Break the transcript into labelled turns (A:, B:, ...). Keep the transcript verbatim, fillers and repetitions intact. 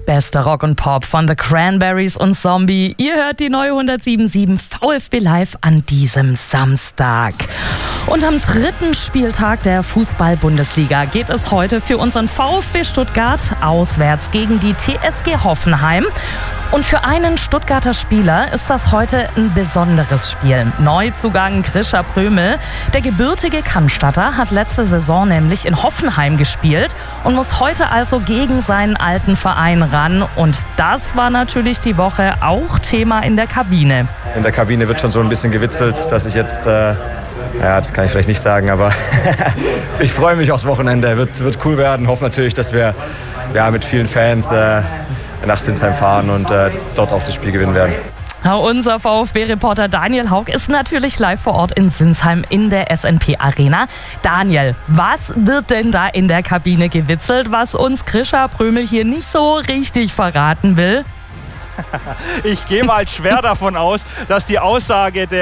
A: Beste Rock und Pop von The Cranberries und Zombie. Ihr hört die neue hundertsieben Komma sieben VfB Live an diesem Samstag. Und am dritten Spieltag der Fußball-Bundesliga geht es heute für unseren VfB Stuttgart auswärts gegen die T S G Hoffenheim. Und für einen Stuttgarter Spieler ist das heute ein besonderes Spiel. Neuzugang Grisha Prömel, der gebürtige Cannstatter, hat letzte Saison nämlich in Hoffenheim gespielt und muss heute also gegen seinen alten Verein ran. Und das war natürlich die Woche auch Thema in der Kabine.
B: In der Kabine wird schon so ein bisschen gewitzelt, dass ich jetzt, äh, ja, das kann ich vielleicht nicht sagen, aber ich freue mich aufs Wochenende. Wird, wird cool werden. Hoffe natürlich, dass wir ja, mit vielen Fans äh, nach Sinsheim fahren und äh, dort auch das Spiel gewinnen werden.
A: Unser VfB-Reporter Daniel Haug ist natürlich live vor Ort in Sinsheim in der S N P Arena. Daniel, was wird denn da in der Kabine gewitzelt, was uns Grisha Prömel hier nicht so richtig verraten will?
C: Ich gehe mal schwer davon aus, dass die Aussage der